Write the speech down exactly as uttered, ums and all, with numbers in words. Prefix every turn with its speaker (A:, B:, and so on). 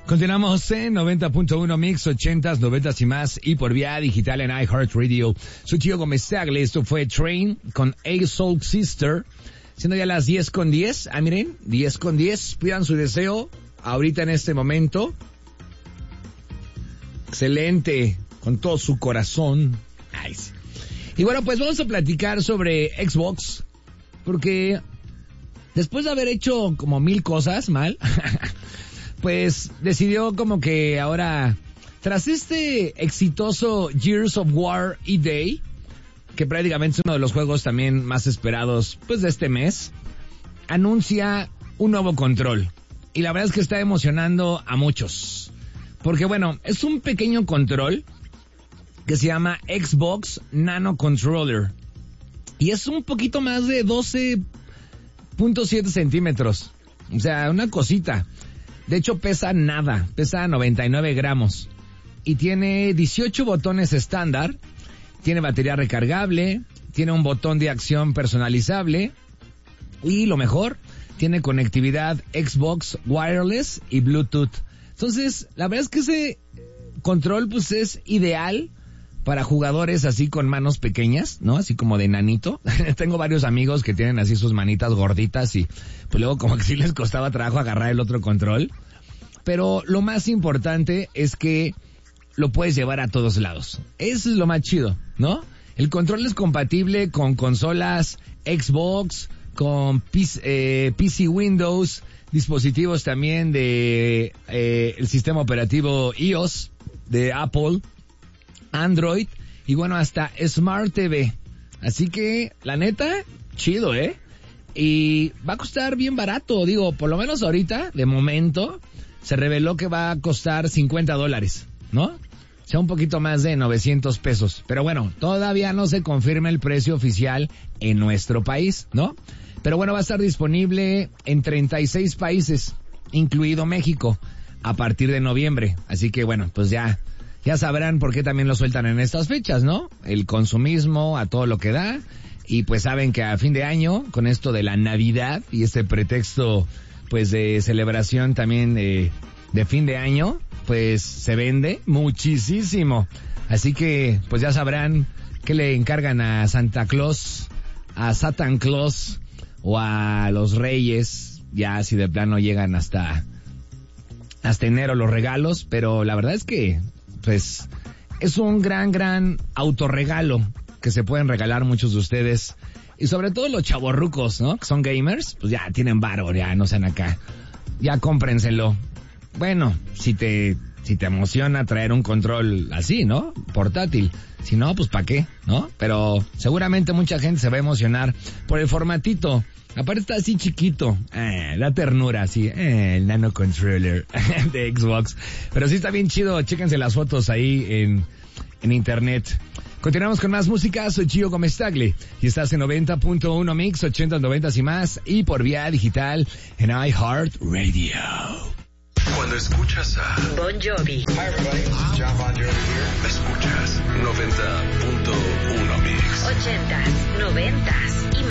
A: Continuamos en noventa punto uno Mix, ochentas, noventas y más, y por vía digital en iHeartRadio. Soy Chio Gómez Tagle, esto fue Train con A Soul Sister, siendo ya las diez con diez. Ah, miren, diez con diez, pidan su deseo ahorita en este momento. Excelente, con todo su corazón. Nice. Y bueno, pues vamos a platicar sobre Xbox, porque después de haber hecho como mil cosas mal, pues decidió como que ahora, tras este exitoso Gears of War E-Day, que prácticamente es uno de los juegos también más esperados pues de este mes, anuncia un nuevo control. Y la verdad es que está emocionando a muchos. Porque bueno, es un pequeño control que se llama Xbox Nano Controller. Y es un poquito más de doce punto siete centímetros. O sea, una cosita. De hecho, pesa nada. Pesa noventa y nueve gramos. Y tiene dieciocho botones estándar. Tiene batería recargable. Tiene un botón de acción personalizable. Y lo mejor, tiene conectividad Xbox Wireless y Bluetooth. Entonces, la verdad es que ese control pues es ideal para jugadores así con manos pequeñas, ¿no? Así como de nanito. Tengo varios amigos que tienen así sus manitas gorditas y pues luego como que sí les costaba trabajo agarrar el otro control. Pero lo más importante es que lo puedes llevar a todos lados. Eso es lo más chido, ¿no? El control es compatible con consolas Xbox, con P C, eh, P C Windows, dispositivos también de eh, el sistema operativo iOS de Apple, Android y bueno, hasta Smart T V. Así que, la neta, chido, ¿eh? Y va a costar bien barato, digo, por lo menos ahorita, de momento, se reveló que va a costar cincuenta dólares, ¿no? O sea, un poquito más de novecientos pesos. Pero bueno, todavía no se confirma el precio oficial en nuestro país, ¿no? Pero bueno, va a estar disponible en treinta y seis países, incluido México, a partir de noviembre. Así que bueno, pues ya, ya sabrán por qué también lo sueltan en estas fechas, ¿no? El consumismo a todo lo que da. Y pues saben que a fin de año, con esto de la Navidad y este pretexto pues de celebración también de, de fin de año, pues se vende muchísimo. Así que pues ya sabrán qué le encargan a Santa Claus, a Satan Claus o a los Reyes, ya si de plano llegan hasta hasta enero los regalos, pero la verdad es que pues es un gran gran autorregalo que se pueden regalar muchos de ustedes, y sobre todo los chavorrucos, ¿no? Que son gamers, pues ya tienen varo, ya no sean acá, ya cómprenselo. Bueno, si te si te emociona traer un control así, ¿no? Portátil. Si no, pues ¿para qué? ¿No? Pero seguramente mucha gente se va a emocionar por el formatito. Aparte está así chiquito. Eh, da ternura, así. Eh, el Nano Controller de Xbox. Pero sí está bien chido. Chéquense las fotos ahí en, en internet. Continuamos con más música. Soy Chio Gómez Tagle y estás en noventa punto uno Mix, ochenta, noventa y más, y por vía digital en iHeartRadio.
B: Cuando escuchas a
C: Bon Jovi.
B: Hi everybody, this is John Bon Jovi here. Escuchas noventa punto uno Mix.
C: Ochentas, noventas y